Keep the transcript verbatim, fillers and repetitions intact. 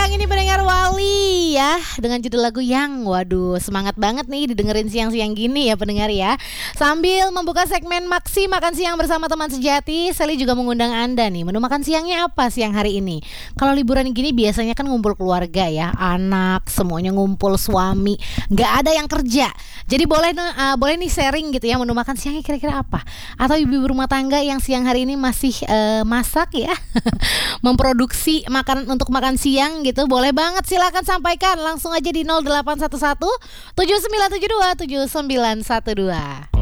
siang ini pendengar Wali ya, dengan judul lagu yang waduh semangat banget nih didengerin siang-siang gini ya pendengar ya. Sambil membuka segmen Maksi Makan Siang bersama teman sejati, Sally juga mengundang Anda nih. Menu makan siangnya apa siang hari ini? Kalau liburan gini biasanya kan ngumpul keluarga ya, anak semuanya ngumpul, suami, nggak ada yang kerja. Jadi boleh uh, boleh nih sharing gitu ya, menu makan siangnya kira-kira apa? Atau ibu-ibu rumah tangga yang siang hari ini masih uh, masak ya, memproduksi makanan untuk makan siang gitu, boleh banget, silakan sampaikan langsung aja di nol delapan satu satu tujuh sembilan tujuh dua tujuh sembilan satu dua.